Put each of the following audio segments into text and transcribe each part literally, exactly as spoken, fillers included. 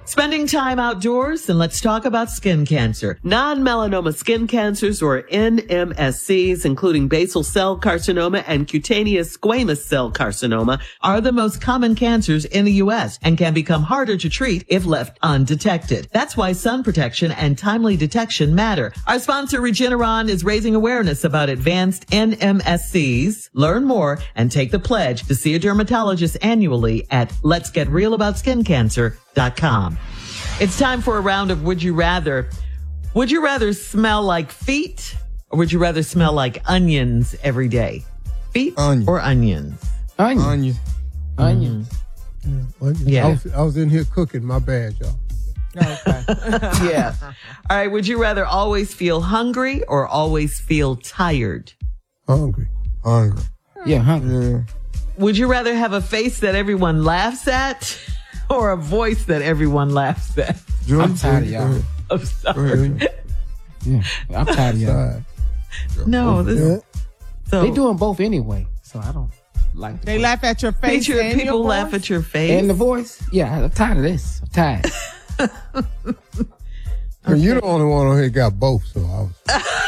Spending time outdoors, and let's talk about skin cancer. Non-melanoma skin cancers, or N M S Cs, including basal cell carcinoma and cutaneous squamous cell carcinoma, are the most common cancers in the U S and can become harder to treat if left undetected. That's why sun protection and timely detection matter. Our sponsor, Regeneron, is raising awareness about advanced N M S Cs. Learn more and take the pledge to see a dermatologist annually at lets get real about skin cancer dot com. It's time for a round of Would You Rather. Would you rather smell like feet, or would you rather smell like onions every day? Feet Onion. or onions? Onion. Onion. Onion. Yeah, onion. Yeah. I was, I was in here cooking. My bad, y'all. Okay. Yeah. All right. Would you rather always feel hungry or always feel tired? Hungry. Hungry. Yeah, hungry. Yeah. Would you rather have a face that everyone laughs at or a voice that everyone laughs at? I'm tired of y'all. I'm sorry. Yeah, I'm tired of y'all. Side. No, this Yeah. so They doing both anyway, so I don't like the They voice. laugh at your face Picture, and people your laugh voice? at your face. And the voice. Yeah, I'm tired of this. I'm tired. And you're the only one on here got both, so I was.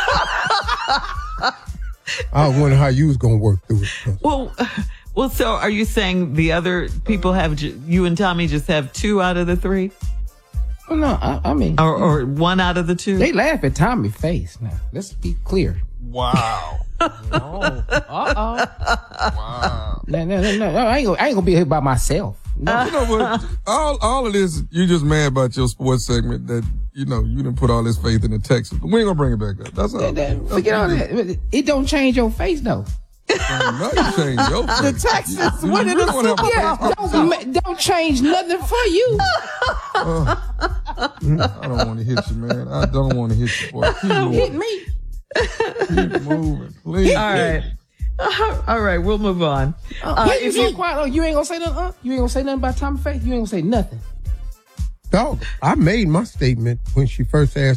I was wondering how you was gonna work through it. well, well. So, are you saying the other people have ju- you and Tommy just have two out of the three, Well, no, I, I mean, or, or one out of the two? they laugh at Tommy's face. Now, let's be clear. Wow. Uh oh. Wow. No, no, no, no. I ain't gonna, I ain't gonna be here by myself. No. You know what? All all of this, you just mad about your sports segment that, you know, you didn't put all this faith in the Texans. We ain't gonna bring it back up. That's all. That- that- Forget all that. It don't change your face though. Now you change your face. The Texans You- you winning really the wanna have a Super face Bowl. conversation. Don't, ma- don't change nothing for you. I don't want to hit you, man. I don't want to hit you, boy. Keep Don't hit moving. me. Keep moving, please. All right. All right, we'll move on. Uh, yeah, you if so you- quiet. Oh, you ain't gonna say nothing. Huh? You ain't gonna say nothing about Tommy's face. You ain't gonna say nothing. Dog, I made my statement when she first asked